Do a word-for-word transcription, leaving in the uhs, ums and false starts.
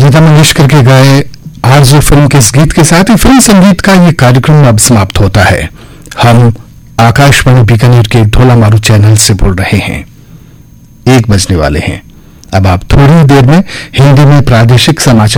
लता मंगेशकर के गाए आरज़ू फिल्म के इस गीत के साथ ही फिल्म संगीत का ये कार्यक्रम अब समाप्त होता है। हम आकाशवाणी बीकानेर के ढोला मारू चैनल से बोल रहे हैं। एक बजने वाले हैं। अब आप थोड़ी देर में हिंदी में प्रादेशिक समाचार